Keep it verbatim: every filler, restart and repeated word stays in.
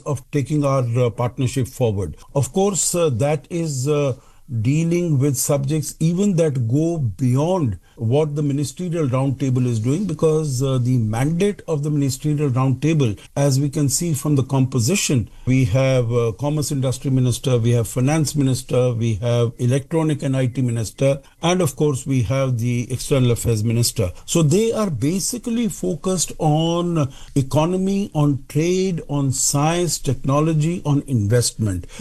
of taking our uh, partnership forward. Of course, uh, that is uh, dealing with subjects even that go beyond what the ministerial roundtable is doing, because uh, the mandate of the ministerial roundtable, as we can see from the composition, we have uh, commerce industry minister, we have finance minister, we have electronic and I T minister, and of course we have the external affairs minister. So they are basically focused on economy, on trade, on science, technology, on investment.